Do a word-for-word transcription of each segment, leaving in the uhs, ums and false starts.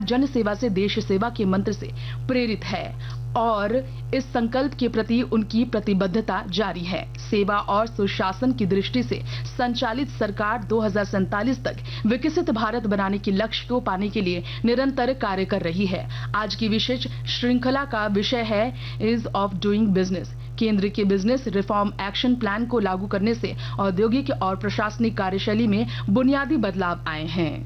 जन सेवा से देश सेवा के मंत्र से प्रेरित है और इस संकल्प के प्रति उनकी प्रतिबद्धता जारी है। सेवा और सुशासन की दृष्टि से संचालित सरकार दो हज़ार सैंतालीस तक विकसित भारत बनाने के लक्ष्य को पाने के लिए निरंतर कार्य कर रही है। आज की विशेष श्रृंखला का विषय है ईज ऑफ डूइंग बिजनेस। केंद्र के बिजनेस रिफॉर्म एक्शन प्लान को लागू करने से औद्योगिक और प्रशासनिक कार्यशैली में बुनियादी बदलाव आए हैं।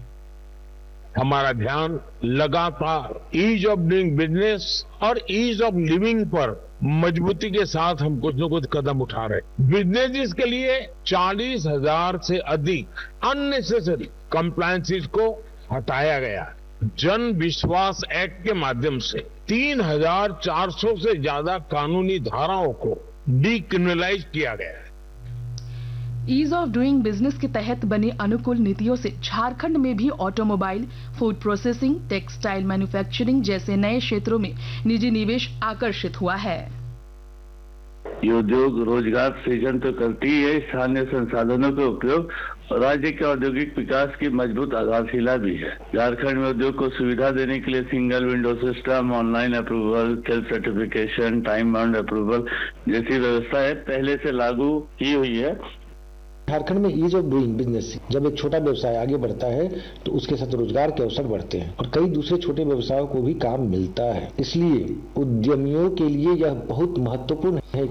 हमारा ध्यान लगातार ईज ऑफ डूइंग बिजनेस और ईज ऑफ लिविंग पर मजबूती के साथ हम कुछ न कुछ कदम उठा रहे हैं। बिजनेस के लिए चालीस हजार से अधिक अननेसेसरी कंप्लायंसेस को हटाया गया है। जन विश्वास एक्ट के माध्यम से तीन हजार चार सौ से ज्यादा कानूनी धाराओं को डीक्रिमिनलाइज किया गया है। ईज ऑफ डूइंग बिजनेस के तहत बनी अनुकूल नीतियों से झारखंड में भी automobile, food processing, textile manufacturing जैसे नए क्षेत्रों में निजी निवेश आकर्षित हुआ है। ये उद्योग रोजगार सृजन तो करती ही है, स्थानीय संसाधनों का उपयोग राज्य के औद्योगिक विकास की मजबूत आधारशिला भी है। झारखंड में उद्योग को सुविधा देने के लिए single window system, online approval, self certification, time bound approval जैसी व्यवस्था है पहले से लागू की हुई है। झारखंड में ईज ऑफ डूइंग बिजनेस जब एक छोटा व्यवसाय आगे बढ़ता है तो उसके साथ रोजगार के अवसर बढ़ते हैं और कई दूसरे छोटे व्यवसायों को भी काम मिलता है। इसलिए उद्यमियों के लिए यह बहुत महत्वपूर्ण है।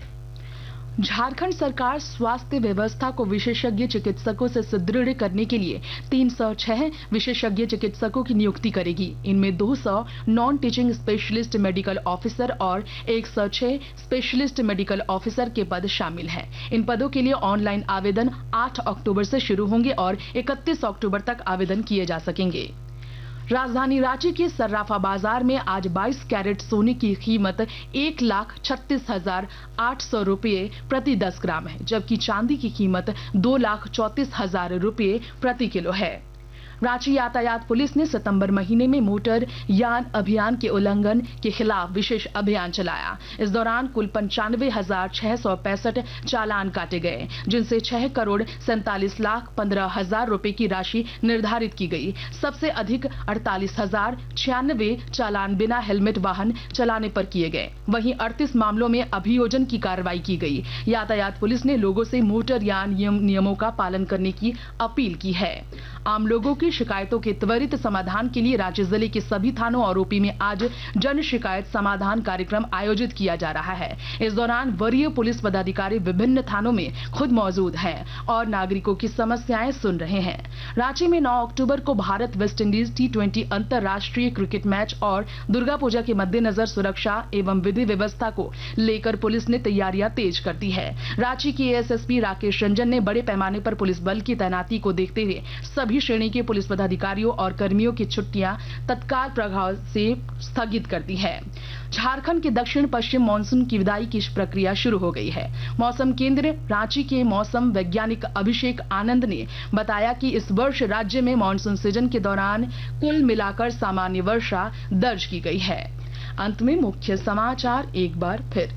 झारखंड सरकार स्वास्थ्य व्यवस्था को विशेषज्ञ चिकित्सकों से सुदृढ़ करने के लिए तीन सौ छह विशेषज्ञ चिकित्सकों की नियुक्ति करेगी। इनमें दो सौ non teaching specialist medical officer और एक सौ छह स्पेशलिस्ट मेडिकल ऑफिसर के पद शामिल हैं। इन पदों के लिए ऑनलाइन आवेदन आठ अक्टूबर से शुरू होंगे और इकतीस अक्टूबर तक आवेदन किए जा सकेंगे। राजधानी रांची के सर्राफा बाजार में आज बाईस कैरेट सोने की कीमत एक लाख छत्तीस हजार आठ सौ रुपये प्रति दस ग्राम है, जबकि चांदी की कीमत दो लाख चौतीस हजार रुपये प्रति किलो है। रांची यातायात पुलिस ने सितंबर महीने में मोटर यान अभियान के उल्लंघन के खिलाफ विशेष अभियान चलाया। इस दौरान कुल पंचानवे हजार छह सौ पैंसठ चालान काटे गए, जिनसे छह करोड़ सैंतालीस लाख पंद्रह हजार रुपए की राशि निर्धारित की गई। सबसे अधिक अड़तालीस हजार छियानवे चालान बिना हेलमेट वाहन चलाने पर किए गए। वहीं अड़तीस मामलों में अभियोजन की कार्रवाई की गई। यातायात पुलिस ने लोगों से मोटर यान नियमों का पालन करने की अपील की है। आम लोगों की शिकायतों के त्वरित समाधान के लिए रांची जिले के सभी थानों और ओपी में आज जन शिकायत समाधान कार्यक्रम आयोजित किया जा रहा है। इस दौरान वरीय पुलिस पदाधिकारी विभिन्न थानों में खुद मौजूद हैं और नागरिकों की समस्याएं सुन रहे हैं। रांची में नौ अक्टूबर को Bharat West Indies T twenty अंतरराष्ट्रीय क्रिकेट मैच और दुर्गा पूजा के मद्देनजर सुरक्षा एवं विधि व्यवस्था को लेकर पुलिस ने तैयारियां तेज कर दी है। रांची के एएसएसपी राकेश रंजन ने बड़े पैमाने पर पुलिस बल की तैनाती को देखते हुए सभी श्रेणी के पुलिस पदाधिकारियों और कर्मियों की छुट्टियां तत्काल प्रभाव से स्थगित कर दी है। झारखंड के दक्षिण पश्चिम मानसून की विदाई की प्रक्रिया शुरू हो गई है। मौसम केंद्र रांची के मौसम वैज्ञानिक अभिषेक आनंद ने बताया कि इस वर्ष राज्य में मानसून सीजन के दौरान कुल मिलाकर सामान्य वर्षा दर्ज की गई है। अंत में मुख्य समाचार एक बार फिर।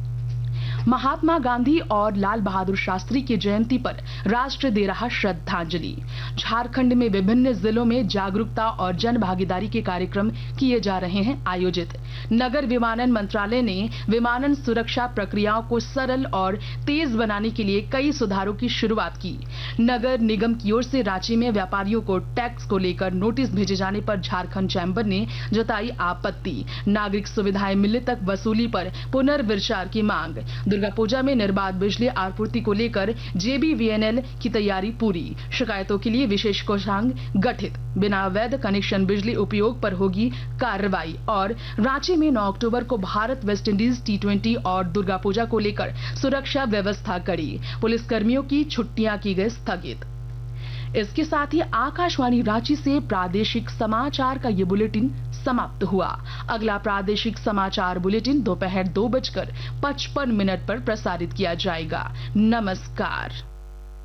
महात्मा गांधी और लाल बहादुर शास्त्री की जयंती पर राष्ट्र दे रहा श्रद्धांजलि। झारखंड में विभिन्न जिलों में जागरूकता और जन भागीदारी के कार्यक्रम किए जा रहे हैं आयोजित। नगर विमानन मंत्रालय ने विमानन सुरक्षा प्रक्रियाओं को सरल और तेज बनाने के लिए कई सुधारों की शुरुआत की। नगर निगम की ओर से रांची में व्यापारियों को टैक्स को लेकर नोटिस भेजे जाने पर झारखंड चैंबर ने जताई आपत्ति। नागरिक सुविधाएं मिलने तक वसूली पर पुनर्विचार की मांग। दुर्गा पूजा में निर्बाध बिजली आपूर्ति को लेकर जेबीवीएनएल की तैयारी पूरी। शिकायतों के लिए विशेष कोषांग गठित। बिना वैध कनेक्शन बिजली उपयोग पर होगी कार्रवाई। और रांची में नौ अक्टूबर को Bharat West Indies T twenty और दुर्गा पूजा को लेकर सुरक्षा व्यवस्था कड़ी। पुलिस कर्मियों की छुट्टियां की गई स्थगित। इसके साथ ही आकाशवाणी रांची से प्रादेशिक समाचार का ये बुलेटिन समाप्त हुआ। अगला प्रादेशिक समाचार बुलेटिन दोपहर दो बजकर पचपन मिनट पर प्रसारित किया जाएगा। नमस्कार।